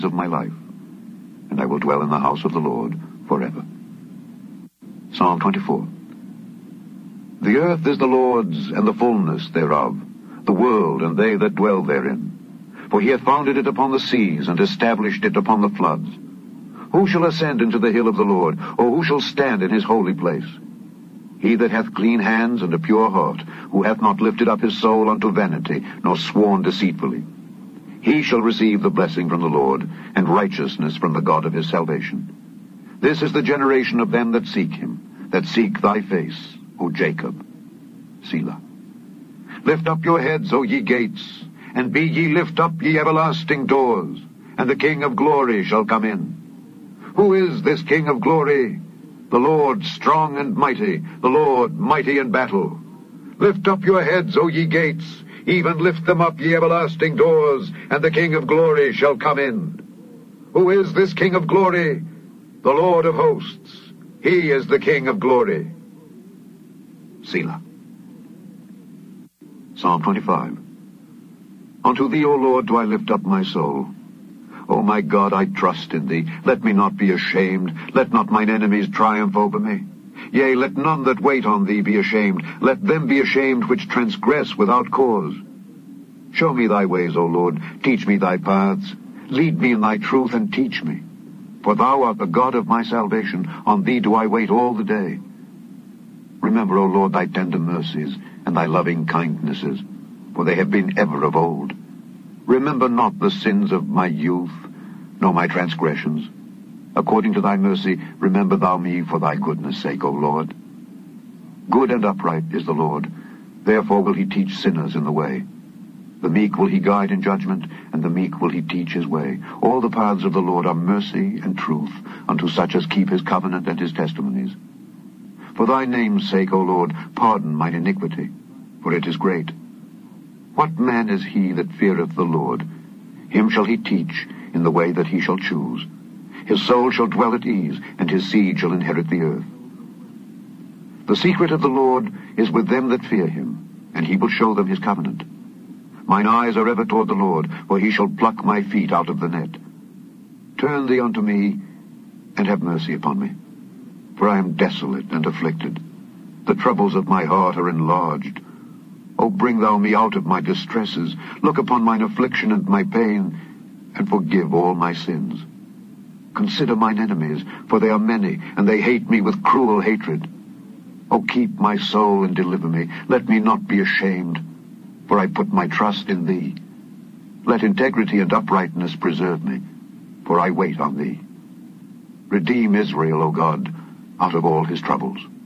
of my life, and I will dwell in the house of the Lord forever. Psalm 24. The earth is the Lord's, and the fullness thereof, the world and they that dwell therein. For he hath founded it upon the seas, and established it upon the floods. Who shall ascend into the hill of the Lord, or who shall stand in his holy place? He that hath clean hands and a pure heart, who hath not lifted up his soul unto vanity, nor sworn deceitfully. He shall receive the blessing from the Lord, and righteousness from the God of his salvation. This is the generation of them that seek him, that seek thy face, O Jacob. Selah. Lift up your heads, O ye gates, and be ye lift up, ye everlasting doors, and the King of glory shall come in. Who is this King of glory? The Lord strong and mighty, the Lord mighty in battle. Lift up your heads, O ye gates, even lift them up, ye everlasting doors, and the King of glory shall come in. Who is this King of glory? The Lord of hosts. He is the King of glory. Selah. Psalm 25. Unto thee, O Lord, do I lift up my soul. O my God, I trust in thee. Let me not be ashamed. Let not mine enemies triumph over me. Yea, let none that wait on thee be ashamed. Let them be ashamed which transgress without cause. Show me thy ways, O Lord. Teach me thy paths. Lead me in thy truth, and teach me. For thou art the God of my salvation. On thee do I wait all the day. Remember, O Lord, thy tender mercies, and thy loving kindnesses, for they have been ever of old. Remember not the sins of my youth, nor my transgressions. According to thy mercy, remember thou me for thy goodness' sake, O Lord. Good and upright is the Lord. Therefore will he teach sinners in the way. The meek will he guide in judgment, and the meek will he teach his way. All the paths of the Lord are mercy and truth unto such as keep his covenant and his testimonies. For thy name's sake, O Lord, pardon mine iniquity, for it is great. What man is he that feareth the Lord? Him shall he teach in the way that he shall choose. His soul shall dwell at ease, and his seed shall inherit the earth. The secret of the Lord is with them that fear him, and he will show them his covenant. Mine eyes are ever toward the Lord, for he shall pluck my feet out of the net. Turn thee unto me, and have mercy upon me, for I am desolate and afflicted. The troubles of my heart are enlarged. O bring thou me out of my distresses. Look upon mine affliction and my pain, and forgive all my sins. Consider mine enemies, for they are many, and they hate me with cruel hatred. O keep my soul and deliver me. Let me not be ashamed, for I put my trust in thee. Let integrity and uprightness preserve me, for I wait on thee. Redeem Israel, O God, out of all his troubles.